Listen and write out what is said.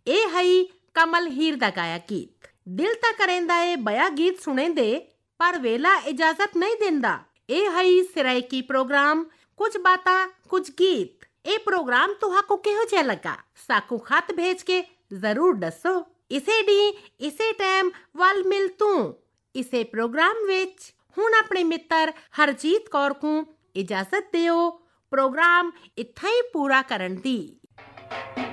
ਇਹ ਹਈ ਕਮਲ ਹੀਰ ਦਾ ਗਾਇਆ ਗੀਤ। ਦਿਲ ਤਾਂ ਕਰੇਂਦਾ ਏ ਬਇਆ ਗੀਤ ਸੁਣੇਂਦੇ, ਪਰ ਵੇਲਾ ਇਜਾਜ਼ਤ ਨਹੀਂ ਦਿੰਦਾ। ਇਹ ਹਈ ਸਿਰਾਇਕੀ ਪ੍ਰੋਗਰਾਮ ਕੁਝ ਬਾਤਾਂ ਕੁਝ ਗੀਤ। ਇਹ ਪ੍ਰੋਗਰਾਮ ਤੁਹਾਨੂੰ ਕਿਹੋ ਜਿਹਾ ਲੱਗਾ? ਸਾਕੂ ਖਤ ਭੇਜ ਕੇ ਜ਼ਰੂਰ ਦੱਸੋ। ਇਸੇ ਡੀ ਇਸੇ ਟਾਈਮ ਵੱਲ ਮਿਲ ਤੂੰ। ਇਸੇ ਪ੍ਰੋਗਰਾਮ ਵਿੱਚ ਹੁਣ ਆਪਣੇ ਮਿੱਤਰ ਹਰਜੀਤ ਕੌਰ ਨੂੰ ਇਜਾਜ਼ਤ ਦਿਓ ਪ੍ਰੋਗਰਾਮ ਇੱਥੇ ਹੀ ਪੂਰਾ ਕਰਨ ਦੀ।